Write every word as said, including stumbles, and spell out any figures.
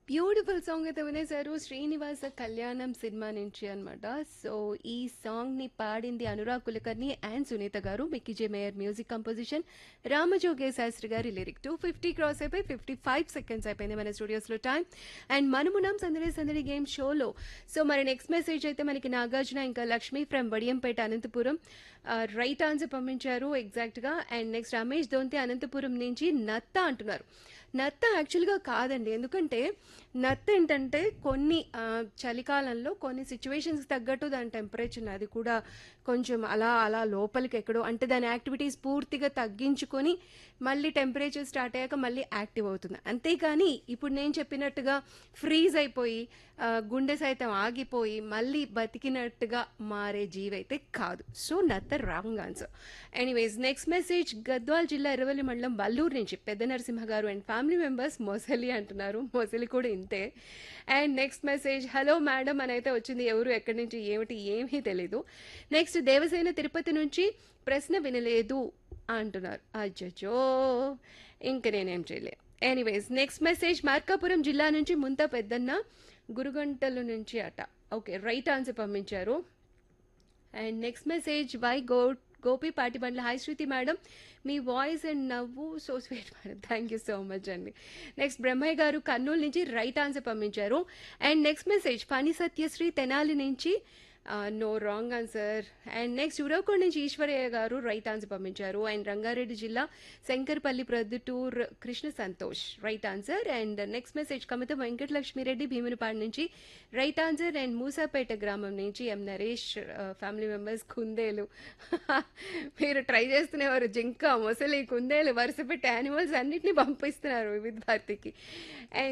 Beautiful song అయితే వినేశారు. 'Srinivasa Kalyanam' cinema నుంచి అన్నమాట. సో, ఈ సాంగ్‌ని పాడింది అనురాగ్ కులకర్ణి అండ్ సునీత గారు. మిక్కీ జే mayor music composition, Ramajogayya Sastry గారి లిరిక్. రెండు వందల యాభై క్రాస్ అయిపోయి యాభై ఐదు సెకండ్స్ అయిపోయింది మన స్టూడియోస్‌లో టైం. అండ్ మనమున్నాం సందడి సందడి గేమ్ షోలో. సో, మరి నెక్స్ట్ మెసేజ్ అయితే మనకి నాగార్జున ఇంకా లక్ష్మి ఫ్రమ్ వడియంపేట అనంతపురం ఆహ్, రైట్ ఆన్సర్ పంపించారు ఎగ్జాక్ట్‌గా. అండ్ నెక్స్ట్ రమేష్ దొంతి అనంతపురం నుంచి నత్త అంటున్నారు. నత్త యాక్చువల్‌గా కాదండి. ఎందుకంటే నత్త ఏంటంటే కొన్ని ఆహ్, చలికాలంలో కొన్ని సిట్యుయేషన్స్‌కి తగ్గట్టు దాని టెంపరేచర్ అది కూడా కొంచెం అలా అలా లోపలికి ఎక్కడో అంటే దాని యాక్టివిటీస్ పూర్తిగా తగ్గించుకొని మళ్ళీ టెంపరేచర్ స్టార్ట్ అయ్యాక మళ్ళీ యాక్టివ్ అవుతుంది. అంతేకాని ఇప్పుడు నేను చెప్పినట్టుగా ఫ్రీజ్ అయిపోయి ఆహ్, గుండె సైతం ఆగిపోయి మళ్ళీ బతికినట్టుగా మారే జీవైతే కాదు. సో, నత్త wrong answer. Anyways next message Gadwal జిల్లా ఎర్రవల్లి మండలం వల్లూరు నుంచి పెద్ద నరసింహ గారు అండ్ ఫ్యామిలీ మెంబర్స్ మొసలి అంటున్నారు. మొసలి కూడా ఇంతే. And next message hello madam అని అయితే వచ్చింది. ఎవరు ఎక్కడి నుంచి ఏమిటి ఏమీ తెలీదు. నెక్స్ట్ దేవసేన తిరుపతి నుంచి ప్రశ్న వినలేదు అంటున్నారు. అచ్చచ్చో, ఇంక నేనేం చేయలే. ఎనీవేస్ నెక్స్ట్ మెసేజ్ మార్కాపురం జిల్లా నుంచి ముంత పెద్దన్న గురుగంటల నుంచి అట. ఓకే, రైట్ ఆన్సర్ పంపించారు. And next message why go Gopi Patibandla hi Shruti madam, me voice and నవ్వు so sweet madam, thank you so much అండి. నెక్స్ట్ బ్రహ్మయ్య గారు కర్నూలు నుంచి రైట్ ఆన్సర్ పంపించారు. And next message Phani Satyasri Tenali నుంచి no wrong answer. And next Uravakonda నుంచి ఈశ్వరయ్య గారు right answer పంపించారు. And Rangareddy జిల్లా Shankarpally Proddatur Krishna Santosh right answer. And next message కమిత Venkatalakshmi Reddy Bheemunipadu నుంచి రైట్ ఆన్సర్. అండ్ మూసాపేట గ్రామం నుంచి ఎం నరేష్ ఫ్యామిలీ మెంబర్స్ కుందేలు మీరు ట్రై చేస్తున్నవారు జింక మొసలి కుందేలు వరుస పెట్టి యానిమల్స్ అన్నిటిని పంపిస్తున్నారు వివిధ భారతికి. అండ్